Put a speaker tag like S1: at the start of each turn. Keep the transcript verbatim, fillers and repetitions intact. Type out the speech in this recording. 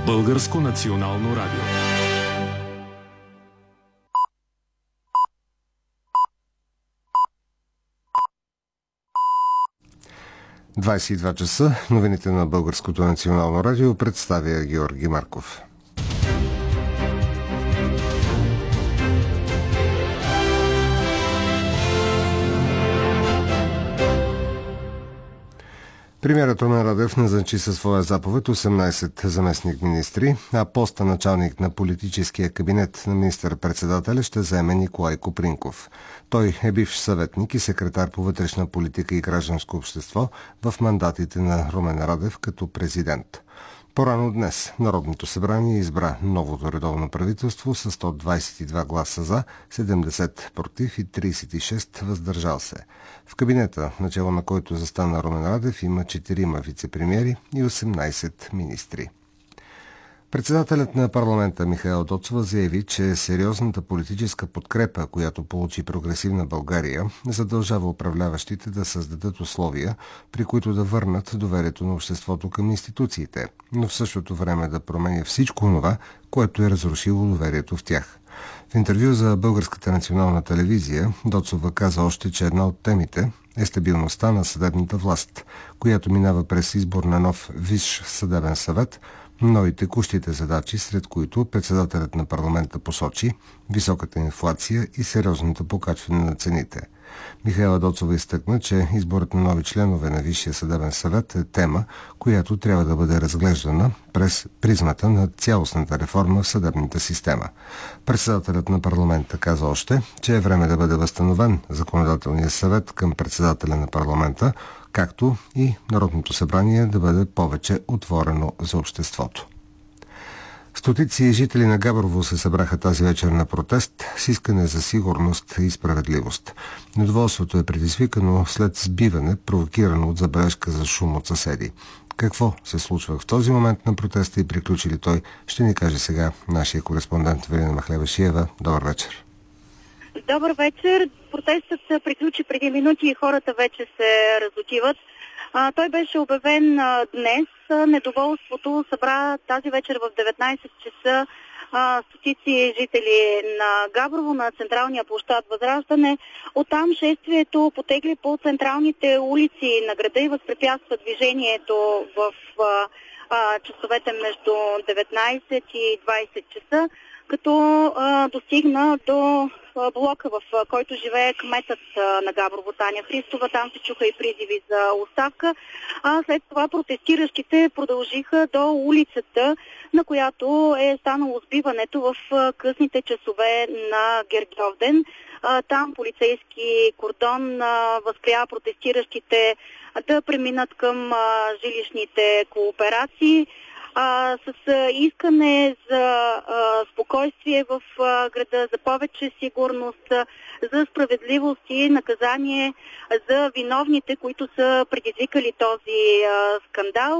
S1: Българско национално радио.
S2: двадесет и два часа. Новините на Българското национално радио представя Георги Марков. Премиерът Румен Радев назначи със своя заповед осемнадесет заместник-министри, а поста началник на политическия кабинет на министър-председателя ще заеме Николай Копринков. Той е бивш съветник и секретар по вътрешна политика и гражданско общество в мандатите на Румен Радев като президент. По-рано днес Народното събрание избра новото редовно правителство с сто двадесет и два гласа за, седемдесет против и тридесет и шест въздържал се. В кабинета, начало на който застана Румен Радев, има четирима вице-премиери и осемнадесет министри. Председателят на парламента Михаела Доцова заяви, че сериозната политическа подкрепа, която получи прогресивна България, задължава управляващите да създадат условия, при които да върнат доверието на обществото към институциите, но в същото време да променя всичко това, което е разрушило доверието в тях. В интервю за Българската национална телевизия Доцова каза още, че една от темите е стабилността на съдебната власт, която минава през избор на нов Висш съдебен съвет, но и текущите задачи, сред които председателят на парламента посочи високата инфлация и сериозното покачване на цените. Михаела Доцова изтъкна, че изборът на нови членове на Висшия съдебен съвет е тема, която трябва да бъде разглеждана през призмата на цялостната реформа в съдебната система. Председателят на парламента каза още, че е време да бъде възстановен законодателния съвет към председателя на парламента, както и Народното събрание да бъде повече отворено за обществото. Стотици жители на Габрово се събраха тази вечер на протест с искане за сигурност и справедливост. Недоволството е предизвикано след сбиване, провокирано от забележка за шум от съседи. Какво се случва в този момент на протеста и приключи ли той, ще ни каже сега нашия кореспондент Велина Махлева-Шиева. Добър вечер.
S3: Добър вечер. Протестът приключи преди минути и хората вече се разотиват. А, той беше обявен а, днес. Недоволството събра тази вечер в деветнадесет часа а, стотици жители на Габрово, на централния площад Възраждане. Оттам шествието потегли по централните улици на града и възпрепятства движението в а, а, часовете между деветнадесет и двадесет часа, като а, достигна до а, блока, в а, който живее кметът а, на Габрово Таня Христова. Там се чуха и призиви за оставка. А след това протестиращите продължиха до улицата, на която е станало сбиването в а, късните часове на Гергьовден. А, там полицейски кордон а, възпря протестиращите да преминат към а, жилищните кооперации. А, с а, искане за а, спокойствие в а, града, за повече сигурност, а, за справедливост и наказание за виновните, които са предизвикали този а, скандал.